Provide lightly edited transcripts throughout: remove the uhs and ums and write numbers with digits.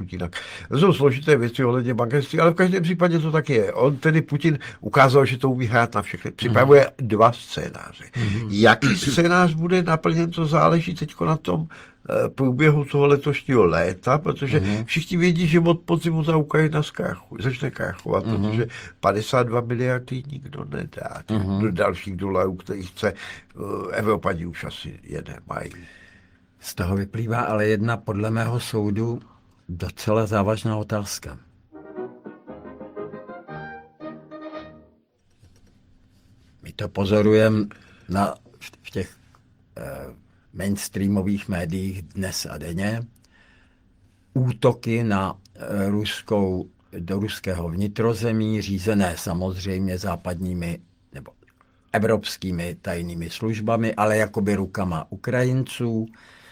Putina. To jsou složité věci ohledně bankerství, ale v každém případě to tak je. On tedy Putin ukázal, že to umí hrát na všechny. Připravuje 2 scénáře. Jaký scénář bude naplněn, to záleží teď na tom průběhu toho letošního léta, protože všichni vědí, že od podzimu ta Ukrajina začne krachovat, protože 52 miliard nikdo nedá. Do dalších dolarů, který chce, Evropani už asi je nemají. Z toho vyplývá ale jedna podle mého soudu docela závažná otázka. My to pozorujeme v těch mainstreamových médiích dnes a denně. Útoky do ruského vnitrozemí, řízené samozřejmě západními nebo evropskými tajnými službami, ale jakoby rukama Ukrajinců.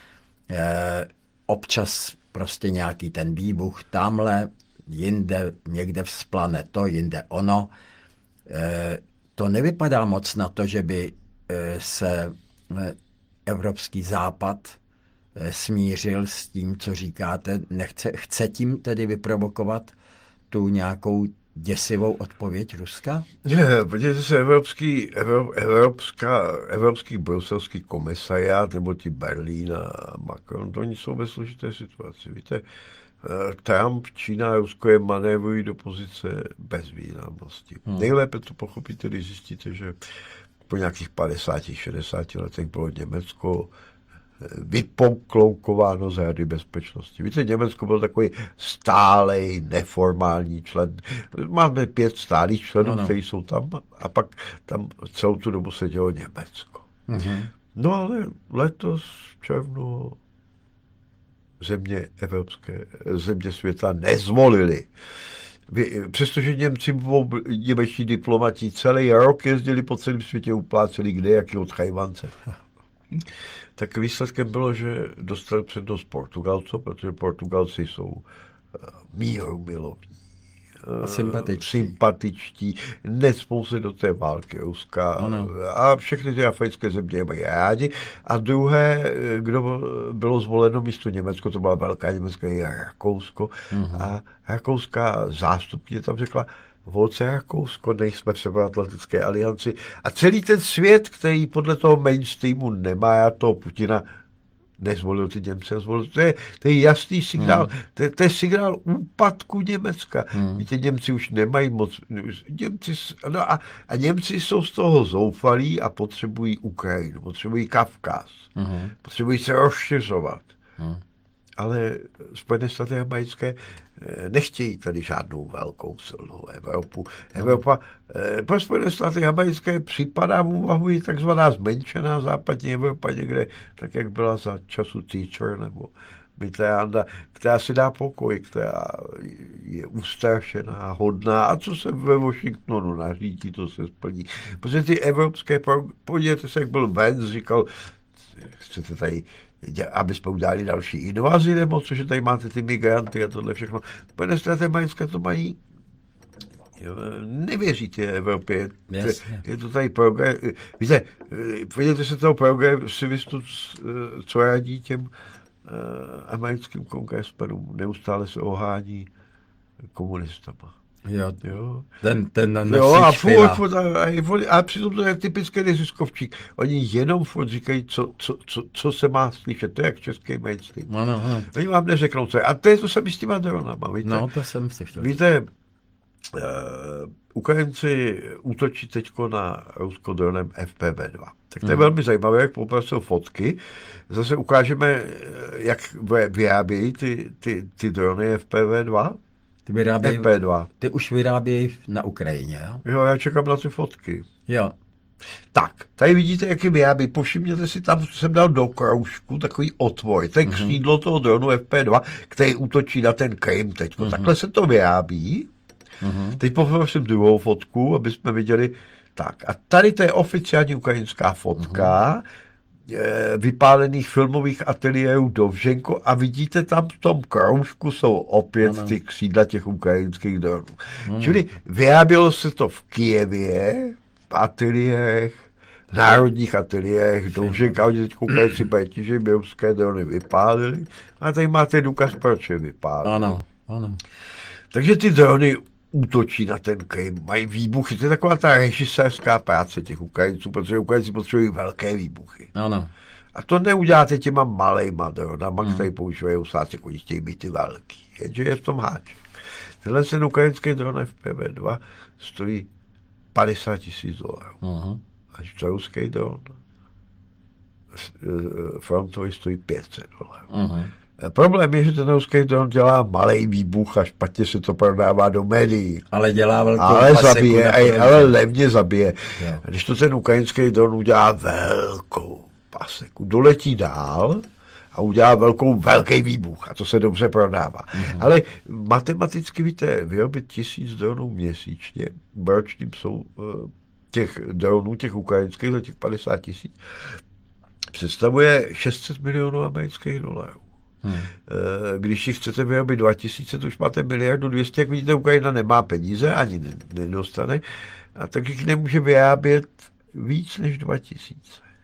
Občas prostě nějaký ten výbuch tamhle, jinde někde vzplane to, jinde ono. To nevypadá moc na to, že by se Evropský západ smířil s tím, co říkáte. Chce tím tedy vyprovokovat tu nějakou děsivou odpověď Ruska? Ne, podívejte se, evropský bruselský komisariát, nebo ti Berlín a Macron, to oni jsou ve složité situaci. Víte, Trump, Čína a Rusko je manévrují do pozice bezvýznamnosti. Nejlépe to pochopíte, když zjistíte, že po nějakých 50-60 letech bylo Německo vypokloukováno z Rady bezpečnosti. Víte, Německo byl takový stálej, neformální člen. Máme 5 stálých členů, kteří jsou tam, a pak tam celou tu dobu sedělo Německo. No ale letos v červnu země světa nezvolili. Přestože němečtí diplomati celý rok jezdili po celém světě, upláceli kde jaký od Chajvance, tak výsledkem bylo, že dostali přednost Portugalců, protože Portugalci jsou mírumilovní, sympatičtí, necpou se do té války Ruska a všechny ty africké země mají rádi. A druhé, kdo bylo zvoleno místo Německo, to byla velká německá Rakousko, a rakouská zástupkyně tam řekla: volce Rakousko, nejsme v Severoatlantické alianci. A celý ten svět, který podle toho mainstreamu nemá, já toho Putina nezvolil, ty Němce zvolil. To je jasný signál. To je signál úpadku Německa. Víte, Němci už nemají moc. Němci jsou z toho zoufalí a potřebují Ukrajinu, potřebují Kavkaz, potřebují se rozšiřovat. Ale Spojené státy americké nechtějí tady žádnou velkou silnou Evropu. Evropa pro Spojené státy americké připadá v úvahu i takzvaná zmenšená západní Evropa někde, tak jak byla za času Thatcher nebo Mitterranda, která si dá pokoj, která je ustrašená, hodná, a co se ve Washingtonu nařídí, to se splní. Protože ty evropské, podívejte se, jak byl Vance, říkal, chcete tady, aby jsme udělali další invazi, nebo cože tady máte ty migranty a tohle všechno. Spojené státy americké to mají. Nevěříte Evropě. Je to tady program. Víte, podívejte se toho progresivistu, co radí těm americkým kongresmenům. Neustále se ohání komunistama. Jo. A přitom to je typický neziskovčík. Oni jenom furt říkají, co se má slyšet. To je jak český mainstream. Oni vám neřeknou, co je. A to je to samé s těma dronama. Víte? No, to jsem si chtěl. Víte, Ukrajinci útočí teďko na Rusko dronem FPV-2. Tak to je velmi zajímavé, jak poprosil fotky. Zase ukážeme, jak vyrábějí ty drony FPV-2. Ty už vyrábějí na Ukrajině, jo? Jo, já čekám na ty fotky. Jo. Tak, tady vidíte, jak je vyrábí. Povšimněte si, tam jsem dal do kroužku takový otvor. To je křídlo toho dronu FP2, který útočí na ten Krym teď. Takhle se to vyrábí. Teď poprosím druhou fotku, aby jsme viděli. Tak, a tady to je oficiální ukrajinská fotka vypálených filmových ateliérů Dovženko a vidíte tam v tom kroužku jsou opět ty křídla těch ukrajinských dronů. Čili vyrábělo se to v Kyjevě, v ateliérech národních ateliérech do Vřeka, oni teď koukají si bajti, že by ruské drony vypálili. A tady máte důkaz, proč je vypálili. Ano, ano. Takže ty drony útočí na ten Krym, mají výbuchy. To je taková ta režisérská práce těch Ukrajinců, protože Ukrajinci potřebují velké výbuchy. Ano. A to neuděláte těma malejma dronama, který používají usáci, oni chtějí být ty velký. Jenže je v tom háček. Tenhle ten ukrajinský dron FPV-2 stojí $50,000. Až to ruský dron frontový stojí $500. Problém je, že ten ruský dron dělá malý výbuch a špatně se to prodává do médií. Ale dělá velkou ale zabije, ale levně zabije. Jo. Když to ten ukrajinský dron udělá velkou paseku, doletí dál a udělá velký výbuch a to se dobře prodává. Ale matematicky víte, vyrobit 1000 dronů měsíčně, ročním jsou těch dronů, těch ukrajinských za těch 50 000, představuje $600 milionů amerických dolarů. Když si chcete vyrobit 2000, to už máte 1,2 miliardy. Jak vidíte, Ukrajina nemá peníze, ani nedostane, a tak jich nemůže vyrábět víc než 2000.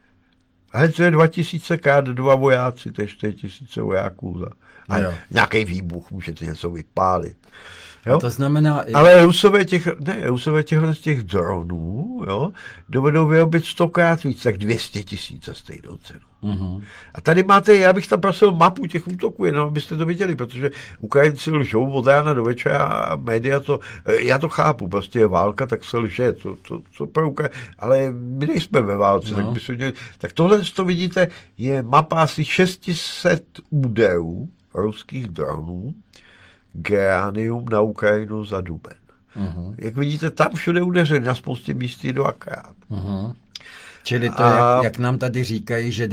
Ale to je 2000 krát 2 vojáci, to je 4000 vojáků. A nějaký výbuch, můžete něco vypálit. Jo? To znamená... Ale Rusové těchhle z těch dronů, jo, dovedou vyrobit 100krát víc, tak 200 000 za stejnou cenu. A tady máte, já bych tam prosil mapu těch útoků, jenom abyste to viděli, protože Ukrajinci lžou od rána do večera a média to, já to chápu, prostě je válka, tak se lže, to pro ale my nejsme ve válce, tak by se měli, tak tohle, to vidíte, je mapa asi 600 úderů ruských dronů, Geranium na Ukrajinu za duben. Jak vidíte, tam všude udeřen, na spoustě místí 2krát. Čili to, jak nám tady říkají, že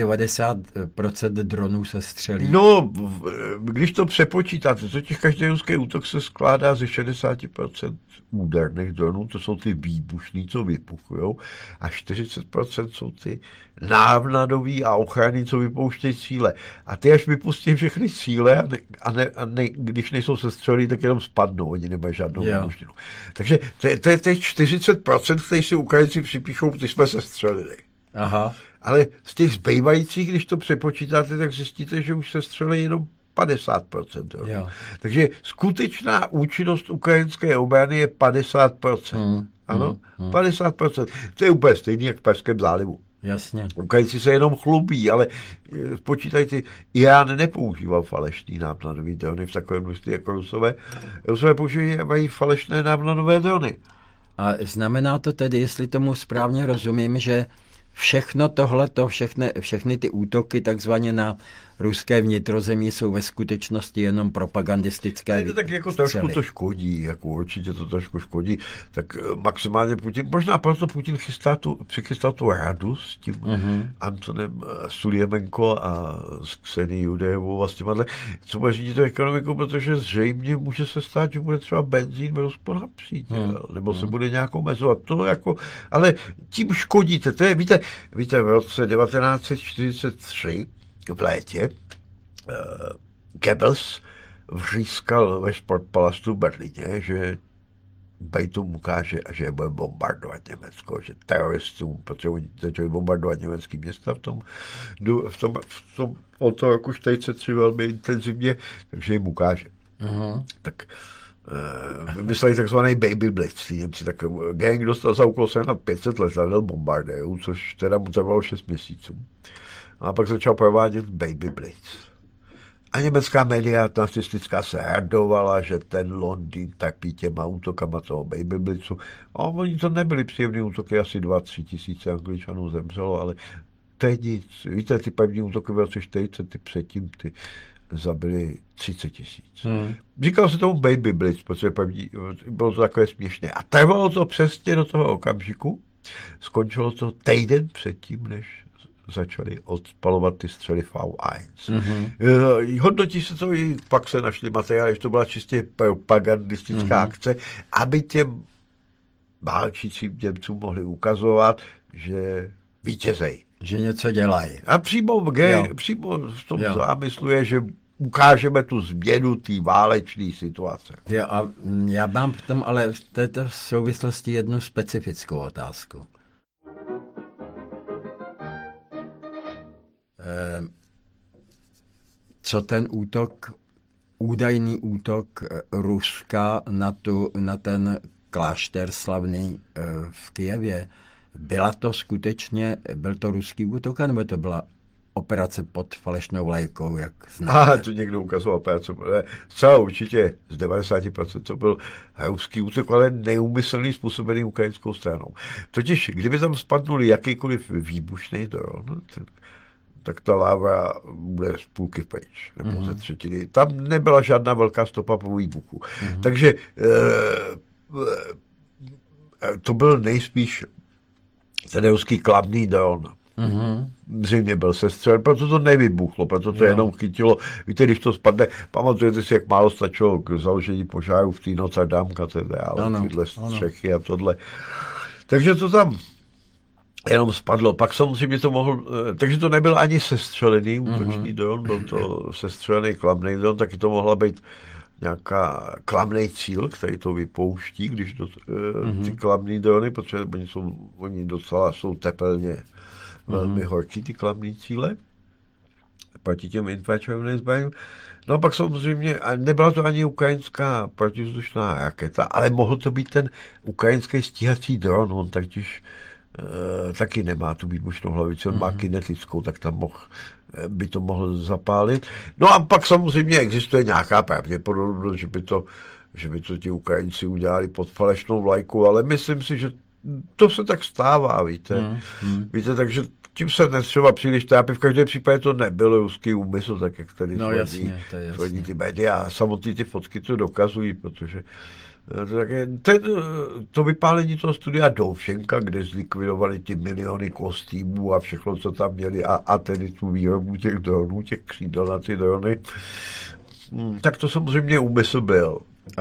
90% dronů se střelí. No, když to přepočítáte, totiž každý ruský útok se skládá ze 60% úderných dronů, to jsou ty výbušní, co vypuchujou, a 40% jsou ty návnadový a ochranný, co vypouštějí cíle. A ty až vypustí všechny cíle a když nejsou sestřelí, tak jenom spadnou, oni nemají žádnou výbušninu. Takže to je těch 40%, který si Ukrajinci připíšou, ty jsme sestřelili. Aha. Ale z těch zbývajících, když to přepočítáte, tak zjistíte, že už se střelí jenom 50%. Jo. Takže skutečná účinnost ukrajinské obrany je 50%. Ano? 50%. To je úplně stejný, jak v Perském zálivu. Jasně. Ukrajinci se jenom chlubí, ale počítejte, Irán nepoužíval falešný návnadový drony v takovém množství jako Rusové. Rusové používají falešné návnadové drony. A znamená to tedy, jestli tomu správně rozumím, že všechno tohleto, všechny ty útoky takzvaně na ruské vnitrozemí jsou ve skutečnosti jenom propagandistické. Tak jako trošku to škodí, jako určitě to trošku škodí, tak maximálně Putin, možná proto Putin přichystal tu radu s tím Antonem Suljemenko a s Ksenií Judejevou a s těma, co bude řídit tu ekonomiku, protože zřejmě může se stát, že bude třeba benzín v rozporách přijít, nebo se bude nějak omezovat. To jako, ale tím škodíte. To je, víte, v roce 1943 v létě Goebbels vřískal ve Sportpalastu v Berlíně, že Bejtům ukáže, že bude bombardovat Německo, že teroristům, protože oni začali bombardovat německý města v tom od toho roku 1943 velmi intenzivně, takže jim ukáže. Tak vymysleli takzvaný Baby Blitz. Němci tak gang dostal za úkol se na 500 letadel bombardérů, což teda mu trvalo 6 měsíců. A pak začal provádět Baby Blitz. A německá média nacistická se radovala, že ten Londýn trpí těma útokama toho Baby Blitzu. A oni to nebyly příjemné útoky, asi 2-3 tisíce Angličanů zemřelo, ale to je nic. Víte, ty první útoky v roce 40, ty předtím, ty zabili 30 000. Říkal se tomu Baby Blitz, protože bylo to takové směšné. A trvalo to přesně do toho okamžiku. Skončilo to týden předtím, než začali odpalovat ty střely V1. Hodnotí se to i pak se našli materiály, že to byla čistě propagandistická akce, aby těm válčícím Němcům mohli ukazovat, že vítězej. Že něco dělají. A přímo v tom zámyslu je, že ukážeme tu změnu té válečné situace. Jo, a já mám v tom ale v této souvislosti jednu specifickou otázku. co ten údajný útok Ruska na ten klášter slavný v Kyjevě, byl to ruský útok, nebo to byla operace pod falešnou vlajkou, jak známe? Tu někdo ukazoval operace. Zcela určitě z 90% to byl ruský útok, ale neúmyslný, způsobený ukrajinskou stranou. Totiž, kdyby tam spadnuli jakýkoliv výbušný dron, tak ta láva bude z půlky pryč, nebo ze třetiny. Tam nebyla žádná velká stopa po výbuchu. Takže to byl nejspíš ten ruský kladný dron. Zřejmě byl sestřelen, proto to nevybuchlo, proto to jenom chytilo. Víte, když to spadne, pamatujete si, jak málo stačilo k založení požáru v té Notre Dame katedrále, tyhle střechy a tohle. Takže to tam jenom spadlo. Pak samozřejmě to mohl, takže to nebyl ani sestřelený útočný dron, byl to sestřelený klamný dron, taky to mohla být nějaká klamný cíl, který to vypouští, když ty klamný drony, protože oni docela jsou tepelně velmi horký, ty klamný cíle, proti těm infračerveným zbraním. No a pak samozřejmě, nebyla to ani ukrajinská protivzdušná raketa, ale mohl to být ten ukrajinský stíhací dron, on totiž taky nemá tu výbušnou hlavici, on má kinetickou, tak tam by to mohl zapálit. No a pak samozřejmě existuje nějaká pravděpodobnost, že by to ti Ukrajinci udělali pod falešnou vlajku, ale myslím si, že to se tak stává, víte. Víte, takže tím se netřeba příliš trápit. V každém případě to nebyl ruský úmysl, tak jak tady tvrdí ty média. A samotný ty fotky to dokazují, protože to vypálení toho studia Dovšenka, kde zlikvidovali ty miliony kostýmů a všechno, co tam měli a tedy tu výrobu těch dronů, těch křídel na ty drony, tak to samozřejmě úmysl byl.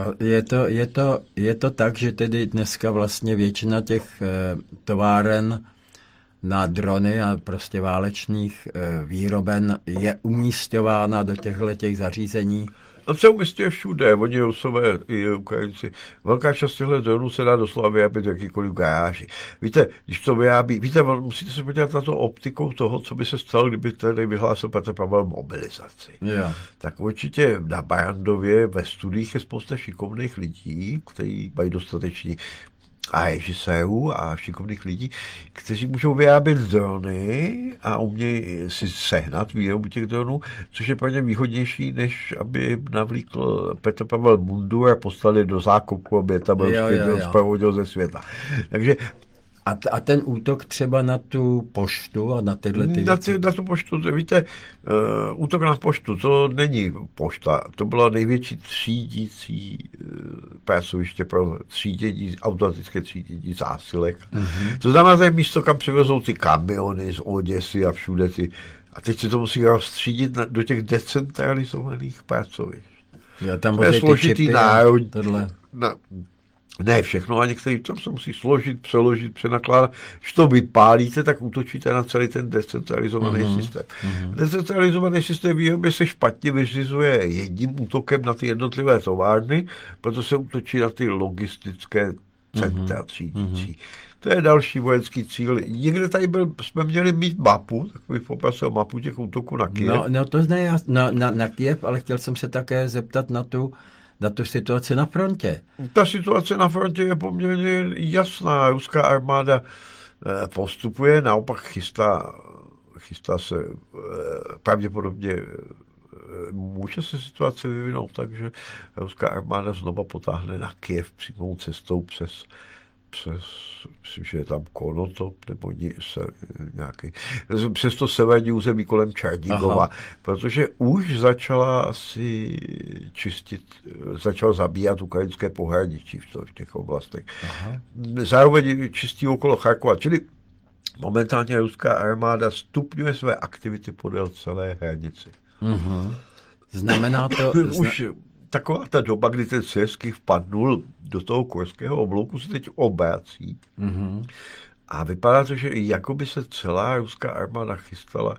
Je to tak, že tedy dneska vlastně většina těch továren na drony a prostě válečných výroben je umísťována do těchto zařízení? No se umístuje všude, oni Rusové i Ukrajinci. Velká část těchto dronů se dá doslova vyrábět jakýkoliv garáži. Víte, když to vyrábí, musíte se podívat na to optikou toho, co by se stalo, kdyby tady vyhlásil Petr Pavel mobilizaci. Yeah. Tak určitě na Barandově ve studiích je spousta šikovných lidí, kteří mají dostatečný a režisérů a šikovných lidí, kteří můžou vyrábět drony a umějí si sehnat výrobu těch dronů, což je pro ně výhodnější, než aby navlíkl Petr Pavel mundur a poslali do zákupu, aby tam zpravodil ze světa. Takže a ten útok třeba na tu poštu a na tyhle na tu poštu, víte, útok na poštu, to není pošta, to bylo největší třídící pracoviště pro automatické třídění zásilek. To znamená, to je místo, kam přivezou ty kamiony z Oděsy a všude ty, a teď se to musí rozstřídit do těch decentralizovaných pracovišť. To je složitý národní. Ne všechno, a některý tam se musí složit, přeložit, přenakládat. Když to vypálíte, tak útočíte na celý ten decentralizovaný systém. Decentralizovaný systém výroby se špatně vyřizuje jedním útokem na ty jednotlivé továrny, proto se útočí na ty logistické centra třídící. To je další vojenský cíl. Někde tady jsme měli mít mapu, takový poprosil mapu těch útoků na Kyjev. No to ne na Kyjev, ale chtěl jsem se také zeptat na tu situaci na frontě. Ta situace na frontě je poměrně jasná. Ruská armáda postupuje, naopak chystá se pravděpodobně může se situace vyvinout tak, že ruská armáda znova potáhne na Kyjev přímou cestou přes myslím, že je tam Konotop, nebo nějaký, přes to severní území kolem Černigova, protože už začala zabíjat ukrajinské pohraničí v těch oblastech. Zároveň čistí okolo Charkova, čili momentálně ruská armáda stupňuje své aktivity podél celé hranice. Znamená to... Už taková ta doba, kdy ten Syrský vpadnul do toho Kurského oblouku, se teď obrací. A vypadá to, že jako by se celá ruská armáda chystala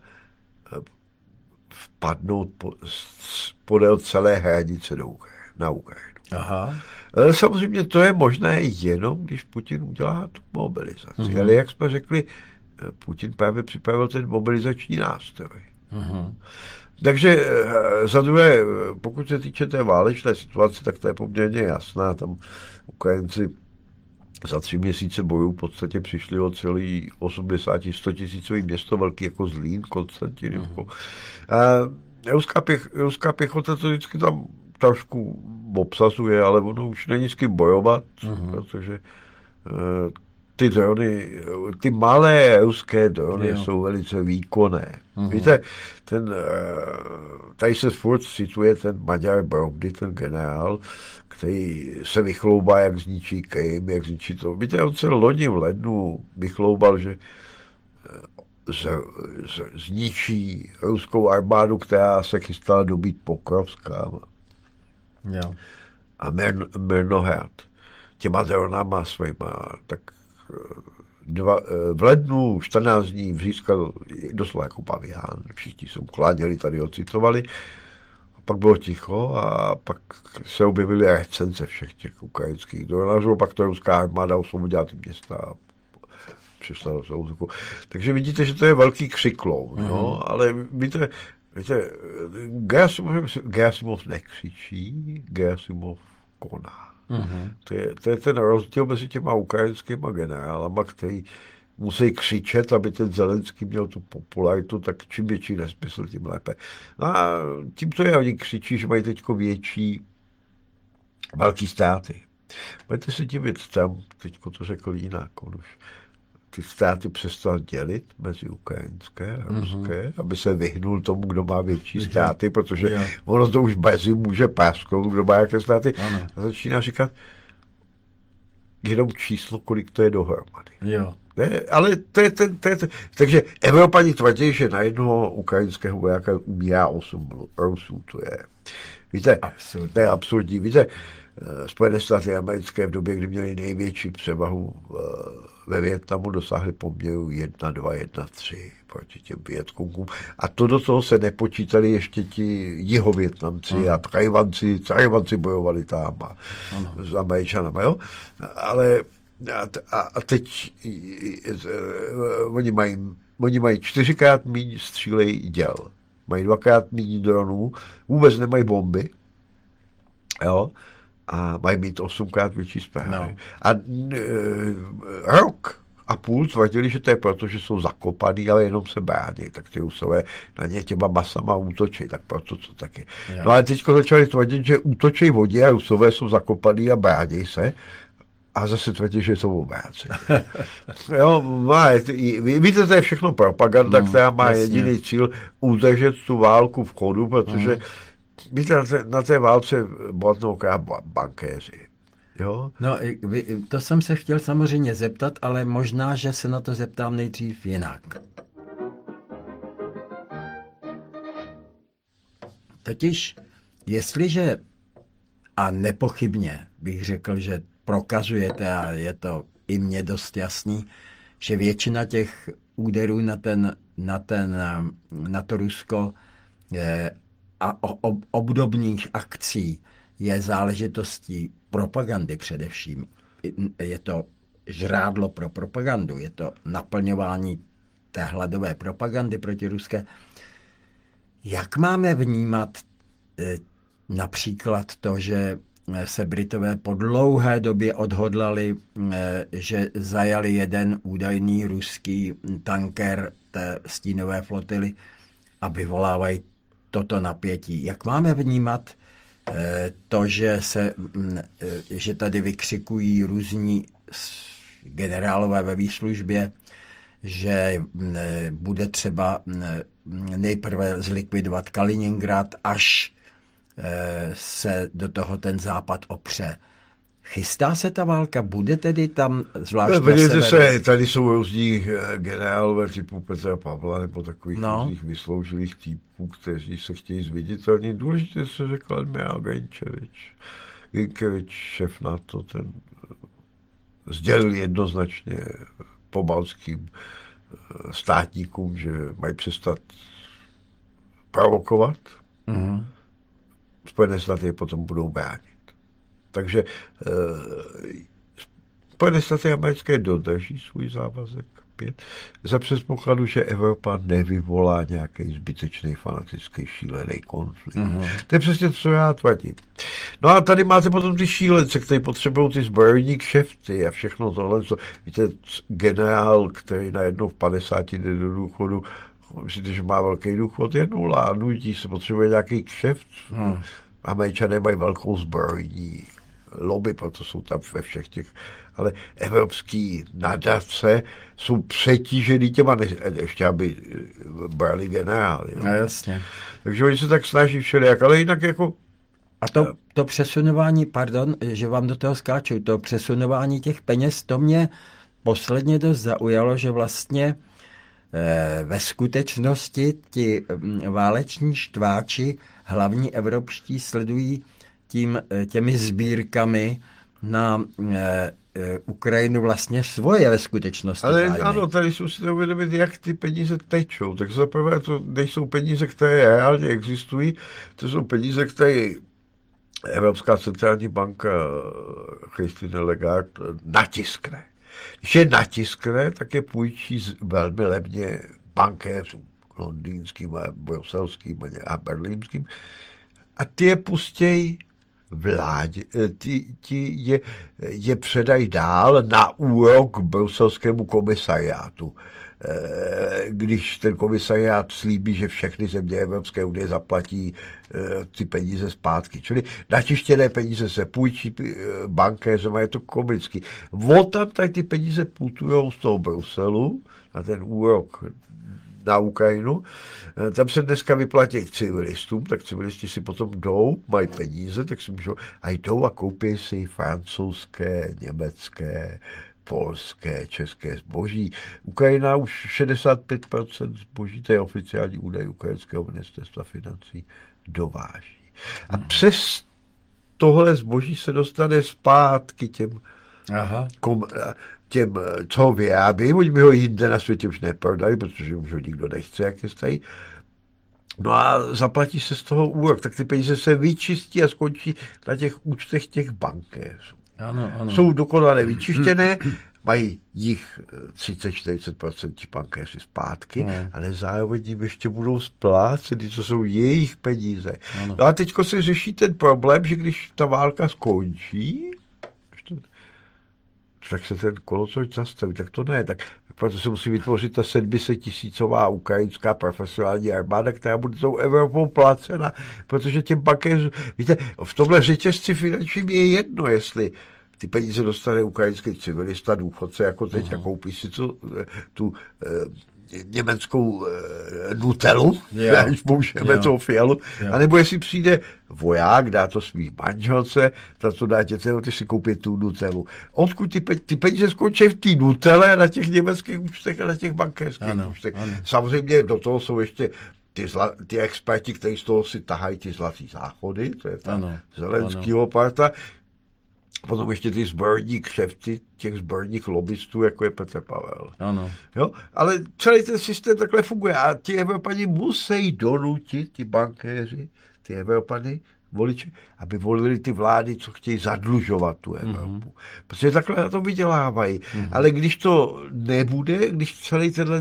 vpadnout podél celé hranice na Ukrajinu. Samozřejmě to je možné jenom, když Putin udělá tu mobilizaci. Ale jak jsme řekli, Putin právě připravil ten mobilizační nástroj. Takže za druhé, pokud se týče té válečné situace, tak to je poměrně jasná. Tam Ukrajinci za 3 měsíce bojů v podstatě přišli o celý 80-100 tisícový město, velký jako Zlín, Konstantinivko. Ruská pěchota to vždycky tam trošku obsazuje, ale ono už není s kým bojovat, protože ty drony, ty malé ruské drony jsou velice výkonné. Víte, tady se furt cituje ten Maďar Brondy, ten generál, který se vychloubá, jak zničí Krym, jak zničí to. Víte, on se loni v lednu vychloubal, že zničí ruskou armádu, která se chystala dobít Pokrovská a Mirnohrad. Těma dronama svýma, tak v lednu 14 dní vřískal doslova jako pavián. Všichni se ukláněli, tady ocitovali. A pak bylo ticho a pak se objevily recenze všech těch ukrajinských dronářů. Pak to ruská armáda osvobodila ty města a přišla do soutoku. Takže vidíte, že to je velký křiklou. No? Ale víte, Gerasimov nekřičí, Gerasimov koná. To je ten rozdíl mezi těma ukrajinskýma generálama, který musí křičet, aby ten Zelenský měl tu popularitu, tak čím větší nesmysl, tím lépe. No a tím to je, oni křičí, že mají teďko větší velký státy. Budete se divit, tam teďko to řekl jinak, on už ty státy přestal dělit mezi ukrajinské a ruské, aby se vyhnul tomu, kdo má větší státy, protože ono to už brzy může pásknout, kdo má jaké státy. A začíná říkat jenom číslo, kolik to je dohromady. Ne, ale to je takže Evropani tvrdí, že na jednoho ukrajinského vojáka umírá 8 Rusů, to je, víte, to je absurdní. Víte, Spojené státy americké v době, kdy měli největší převahu ve Vietnamu, dosáhli poměru 1-2-1-3 proti těm Vietcongům. A to do toho se nepočítali ještě ti jihovětnamci a Tajvanci bojovali tam a s Američanama, jo? Ale a teď oni mají 4krát méně střílej děl, mají 2krát méně dronů, vůbec nemají bomby, jo? A mají mít 8krát větší zprávy. A rok a půl tvrdili, že to je proto, že jsou zakopaný, ale jenom se brání, tak ty Rusové na ně těma masama útočí, tak proto to taky. No ale teď začali tvrdit, že útočí vodě a Rusové jsou zakopaný a brání se a zase tvrdí, že jsou obráci. Jo, víte, to je všechno propaganda, která má jediný cíl udržet tu válku v chodu, protože víte, na té válce bohatnou bankéři. Jo? No, to jsem se chtěl samozřejmě zeptat, ale možná, že se na to zeptám nejdřív jinak. Totiž, jestliže, a nepochybně bych řekl, že prokazujete, a je to i mně dost jasný, že většina těch úderů na to Rusko a obdobných akcí je záležitostí propagandy především. Je to žrádlo pro propagandu, je to naplňování té hladové propagandy proti ruské. Jak máme vnímat například to, že se Britové po dlouhé době odhodlali, že zajali jeden údajný ruský tanker té stínové flotily a vyvolávají toto napětí. Jak máme vnímat to, že tady vykřikují různí generálové ve výslužbě, že bude třeba nejprve zlikvidovat Kaliningrad, až se do toho ten západ opře. Chystá se ta válka? Bude tedy tam zvlášť na severu? Tady jsou různí generálové typu Petra Pavla nebo takových různých vysloužilých typů, kteří se chtějí zviditelnit. Důležitě se řekl admirál Grinkevič, šéf NATO, ten sdělil jednoznačně pobaltským státníkům, že mají přestat provokovat. Spojené státy je potom budou bránit. Takže Spojené státy americké dodrží svůj závazek. 2025, za předpokladu, že Evropa nevyvolá nějaký zbytečný fanatický šílený konflikt. To je přesně, co já tvrdím. No a tady máte potom ty šílence, kteří potřebují ty zbrojní kšefty a všechno tohle. Víte, generál, který najednou v 50 jde do důchodu, myslíte, že má velký důchod, je nula, nutí se, potřebuje nějaký kšeft. Američané mají velkou zbrojní lobby, proto jsou tam ve všech těch, ale evropský nadace jsou přetížený těma, ještě aby brali generály. No jasně. Takže oni se tak snaží všelijak, ale jinak jako... A to přesunování, pardon, že vám do toho skáču, to přesunování těch peněz, to mě posledně dost zaujalo, že vlastně ve skutečnosti ti váleční štváči, hlavní evropští, sledují těmi sbírkami na Ukrajinu vlastně svoje ve skutečnosti. Ale zájmy. ano, tady jsou si to uvědomit, jak ty peníze tečou. Tak zaprvé to nejsou peníze, které reálně existují, to jsou peníze, které Evropská centrální banka Christine Lagarde natiskne. Když je natiskne, tak je půjčí velmi levně bankéřům, londýnským, bruselským a berlínským, a ty je pustějí vládě, ti je předají dál na úrok bruselskému komisariátu. Když ten komisariát slíbí, že všechny země Evropské unie zaplatí ty peníze zpátky. Čili načištěné peníze se půjčí bankéřem a je to komický. Tam tady ty peníze putují z toho Bruselu na ten úrok na Ukrajinu. Tam se dneska vyplatí civilistům, tak civilisti si potom jdou, mají peníze, tak si můžou a jdou a koupí si francouzské, německé, polské, české zboží. Ukrajina už 65% zboží, to je oficiální údaj ukrajinského ministerstva financí, dováží. A přes tohle zboží se dostane zpátky těm, co ho vyrábí, oni mi ho jinde na světě už neprodají, protože už ho nikdo nechce, jak je stají. No a zaplatí se z toho úrok, tak ty peníze se vyčistí a skončí na těch účtech těch bankéřů. Ano. Jsou dokonale vyčištěné, mají jich 30-40% ti bankéři zpátky, ale zároveň jim ještě budou splácet, co jsou jejich peníze. Ano. No a teďko se řeší ten problém, že když ta válka skončí, tak se ten kolotoč zastaví, tak to ne, tak proto se musí vytvořit ta 700 000 ukrajinská profesionální armáda, která bude tou Evropou placena, protože těm bankéřům, víte, v tomhle řetězci finančním je jedno, jestli ty peníze dostane ukrajinský civilista, důchodce, jako teď, a koupí si tu německou Nutellu, když použijeme toho Fialu, anebo jestli přijde voják, dá to svý manželce, ta to dá dětem, ty si koupí tu Nutellu. Odkud ty peníze skončí v té Nutelle na těch německých účtech a na těch bankéřských účtech. Ano. Samozřejmě do toho jsou ještě ty experti, kteří z toho si tahají ty zlatý záchody, to je ta Zelenskýho parta. Potom ještě ty zbrojní kšefty těch zbrojních lobbystů, jako je Petr Pavel. Ano. Jo? Ale celý ten systém takhle funguje a ti Evropani musí donutit, ti bankéři, ty Evropany, voliči, aby volili ty vlády, co chtějí zadlužovat tu Evropu. Protože takhle na to vydělávají. Ale když to nebude, když celý ten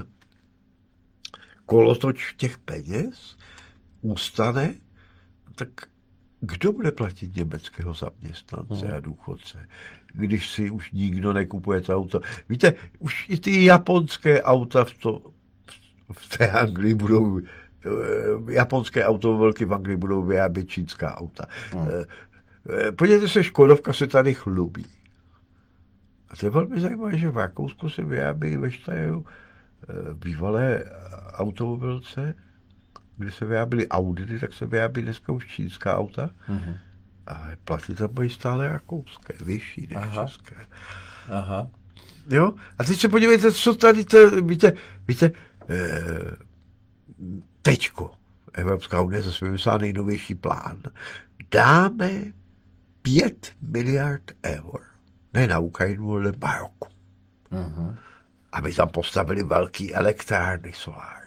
kolotoč těch peněz ustane, tak kdo bude platit německého zaměstnance a důchodce, když si už nikdo nekupuje to auto? Víte, už i ty japonské auta v té Anglii budou, japonské automobilky v Anglii budou vyrábět čínská auta. Podívejte se, Škodovka se tady chlubí. A to je velmi zajímavé, že v Rakousku se vyrábí ve Štajeru bývalé automobilce, kde se vyráběly Audity, tak se vyrábí dneska už čínská auta. A platy tam mají stále rakouské, vyšší než české. Aha. Jo? A teď se podívejte, co tady víte, teďko Evropská unie zase vymyslela nejnovější plán. Dáme 5 miliard eur, ne na Ukrajinu, ale Maroku. Aby tam postavili velký elektrárny solární.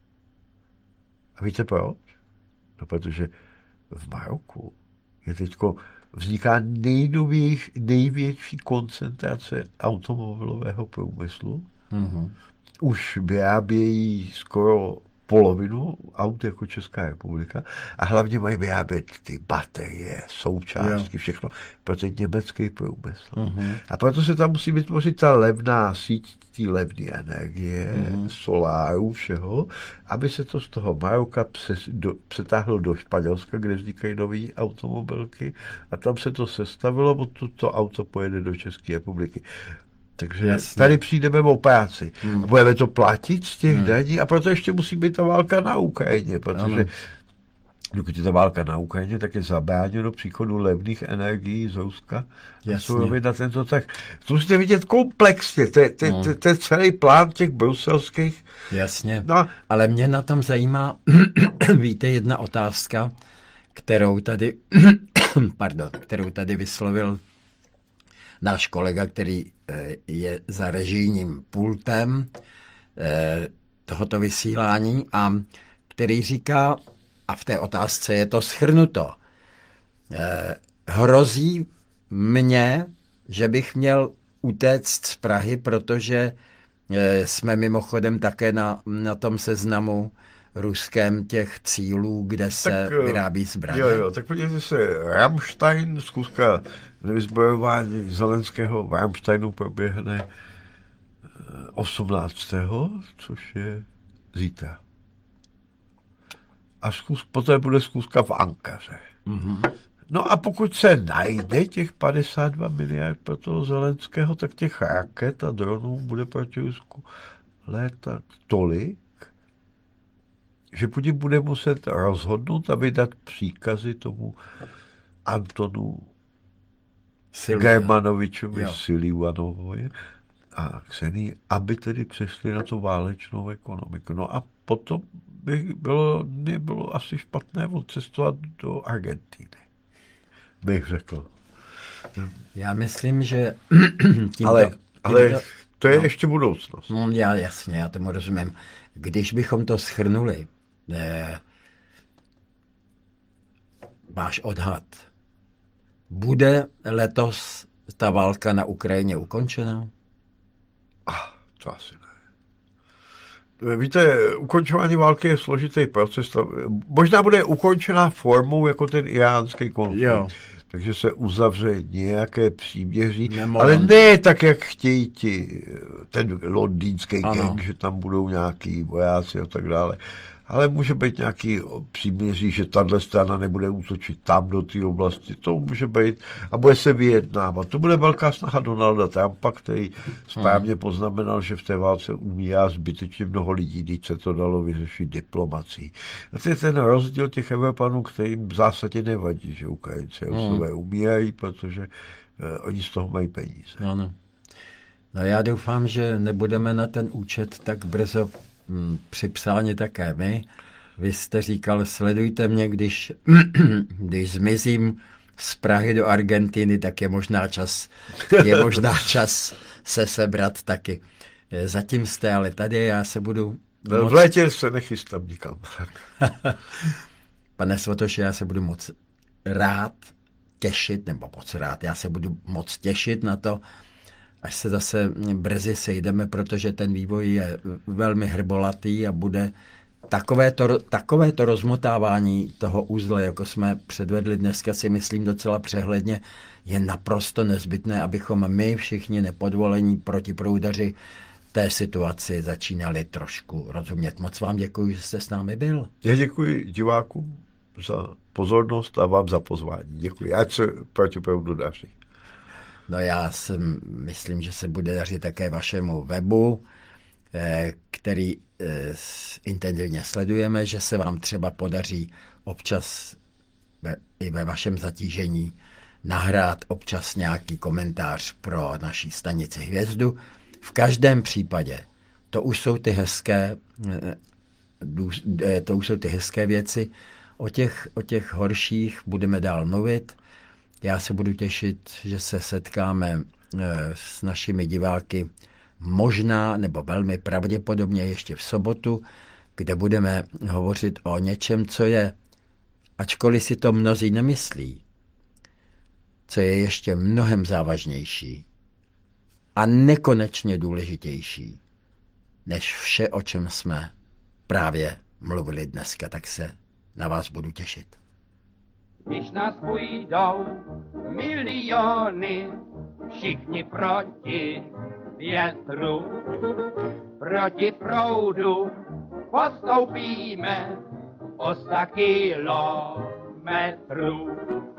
A víte proč? No, protože v Maroku je teďko vzniká největší koncentrace automobilového průmyslu Už vyrábějí skoro polovinu aut jako Česká republika a hlavně mají vyrábět ty baterie, součástky, všechno pro ten německý průmysl. A proto se tam musí vytvořit ta levná síť, ty levné energie, soláru, všeho, aby se to z toho Maroka přetáhlo do Španělska, kde vznikají nové automobilky a tam se to sestavilo, a to auto pojede do České republiky. Takže jasně. Tady přijdeme o práci. A budeme to platit z těch daní a proto ještě musí být ta válka na Ukrajině, protože dokud je ta válka na Ukrajině, tak je zabráněno příchodu levných energií z Ruska na tento tak. To musíte vidět komplexně, to je celý plán těch bruselských. Jasně, no. Ale mě na tom zajímá, víte, jedna otázka, kterou tady vyslovil náš kolega, který je za režijním pultem tohoto vysílání a který říká, a v té otázce je to shrnuto, hrozí mně, že bych měl utéct z Prahy, protože jsme mimochodem také na tom seznamu ruském těch cílů, kde se vyrábí zbraně. Jo, tak podívejte se, Rammstein, zkuska nevyzbrojování Zelenského v Rammsteinu proběhne 18. což je zítra. A poté bude zkuska v Ankaře. No a pokud se najde těch 52 miliard pro toho Zelenského, tak těch raket a dronů bude proti Rusku létat tolik, že Putin bude muset rozhodnout a vydat příkazy tomu Antonu Germanovičovi Silivanovovi a Ksenii, aby tedy přešli na tu válečnou ekonomiku. No a potom by nebylo asi špatné odcestovat do Argentiny, bych řekl. Já myslím, že ale to je ještě budoucnost. Jasně, já tomu rozumím. Když bychom to shrnuli, váš odhad, bude letos ta válka na Ukrajině ukončena? To asi ne. Víte, ukončování války je složitý proces. Možná bude ukončená formou jako ten iránský konflikt. Takže se uzavře nějaké příměří, ale ne tak, jak chtějí ten londýnský gang, že tam budou nějaký vojáci a tak dále. Ale může být nějaký příměří, že tahle strana nebude útočit tam do té oblasti. To může být a bude se vyjednávat. To bude velká snaha Donalda Trumpa, který správně poznamenal, že v té válce umírá zbytečně mnoho lidí, když se to dalo vyřešit diplomací. A to je ten rozdíl těch Evropanů, kterým v zásadě nevadí, že Ukrajinci umírají, protože oni z toho mají peníze. Ano. No já doufám, že nebudeme na ten účet tak brzo připsáni také my. Vy jste říkal, sledujte mě, když zmizím z Prahy do Argentiny, tak je možná čas se sebrat taky. Zatím jste ale tady, já se budu... V létě se nechystám nikam. Pane Svotoši, já se budu moc rád, já se budu moc těšit na to, až se zase brzy sejdeme, protože ten vývoj je velmi hrbolatý a bude takovéto rozmotávání toho uzla, jako jsme předvedli dneska, si myslím docela přehledně, je naprosto nezbytné, abychom my všichni nepodvolení protiproudaři té situaci začínali trošku rozumět. Moc vám děkuji, že jste s námi byl. Já děkuji divákům za pozornost a vám za pozvání. Děkuji. Ať se protipravdu daří. No já myslím, že se bude dařit také vašemu webu, který intenzivně sledujeme, že se vám třeba podaří občas i ve vašem zatížení nahrát občas nějaký komentář pro naší stanici Hvězdu. V každém případě to už jsou ty hezké věci. O těch horších budeme dál mluvit. Já se budu těšit, že se setkáme s našimi diváky možná nebo velmi pravděpodobně ještě v sobotu, kde budeme hovořit o něčem, co je, ačkoliv si to mnozí nemyslí, co je ještě mnohem závažnější a nekonečně důležitější než vše, o čem jsme právě mluvili dneska, tak se na vás budu těšit. Když nás půjdou miliony, všichni proti větru, proti proudu postoupíme o 100 kilometrů.